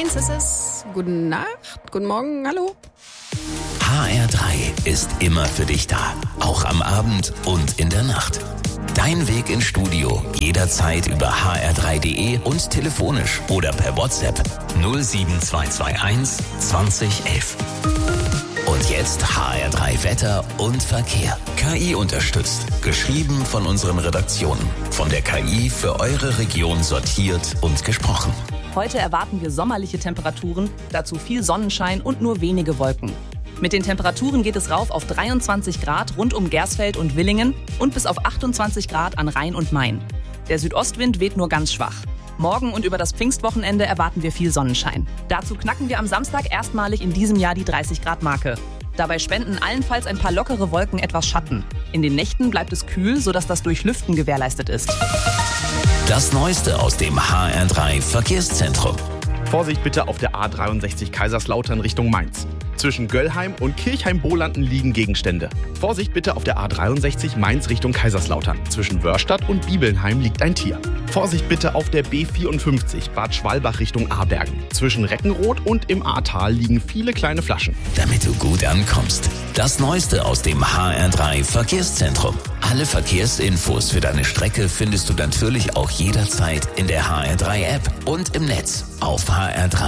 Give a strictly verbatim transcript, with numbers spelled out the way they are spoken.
eins ist es. Gute Nacht, guten Morgen, hallo. H R drei ist immer für dich da, auch am Abend und in der Nacht. Dein Weg ins Studio jederzeit über h r drei punkt d e und telefonisch oder per WhatsApp null sieben zwei zwei eins zwanzig elf. Und jetzt H R drei Wetter und Verkehr. K I unterstützt. Geschrieben von unseren Redaktionen. Von der K I für eure Region sortiert und gesprochen. Heute erwarten wir sommerliche Temperaturen, dazu viel Sonnenschein und nur wenige Wolken. Mit den Temperaturen geht es rauf auf dreiundzwanzig Grad rund um Gersfeld und Villingen und bis auf achtundzwanzig Grad an Rhein und Main. Der Südostwind weht nur ganz schwach. Morgen und über das Pfingstwochenende erwarten wir viel Sonnenschein. Dazu knacken wir am Samstag erstmalig in diesem Jahr die dreißig Grad Marke. Dabei spenden allenfalls ein paar lockere Wolken etwas Schatten. In den Nächten bleibt es kühl, sodass das Durchlüften gewährleistet ist. Das Neueste aus dem H R drei Verkehrszentrum. Vorsicht bitte auf der A dreiundsechzig Kaiserslautern Richtung Mainz. Zwischen Göllheim und Kirchheim-Bolanden liegen Gegenstände. Vorsicht bitte auf der A dreiundsechzig Mainz Richtung Kaiserslautern. Zwischen Wörstadt und Bibelnheim liegt ein Tier. Vorsicht bitte auf der B vierundfünfzig Bad Schwalbach Richtung Abergen. Zwischen Reckenroth und im Ahrtal liegen viele kleine Flaschen. Damit du gut ankommst. Das Neueste aus dem H R drei Verkehrszentrum. Alle Verkehrsinfos für deine Strecke findest du natürlich auch jederzeit in der H R drei App und im Netz auf H R drei.